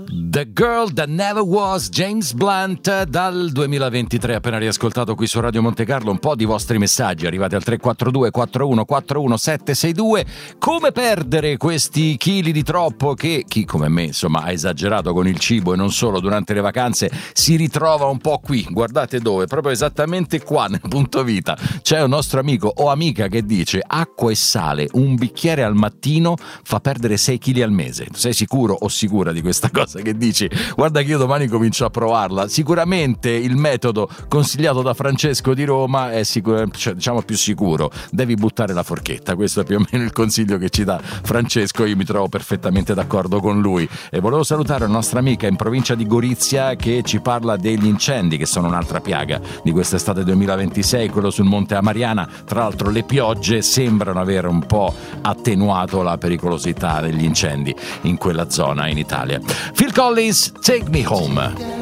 The Girl That Never Was, James Blunt, dal 2023, appena riascoltato qui su Radio Monte Carlo. Un po' di vostri messaggi arrivati al 342 4141 762. Come perdere questi chili di troppo che chi come me insomma ha esagerato con il cibo e non solo durante le vacanze si ritrova un po' qui, guardate dove, proprio esattamente qua nel punto vita c'è un nostro amico o amica che dice: acqua e sale, un bicchiere al mattino fa perdere 6 kg al mese. Sei sicuro o sicura di questa cosa che dici? Guarda che io domani comincio a provarla. Sicuramente il metodo consigliato da Francesco di Roma è diciamo più sicuro. Devi buttare la forchetta, questo è più o meno il consiglio che ci dà Francesco. Io mi trovo perfettamente d'accordo con lui. E volevo salutare una nostra amica in provincia di Gorizia che ci parla degli incendi, che sono un'altra piaga di quest'estate 2026, quello sul Monte Amariana. Tra l'altro le piogge sembrano aver un po' attenuato la pericolosità degli incendi in quella zona in Italia. Phil Collins, Take Me Home.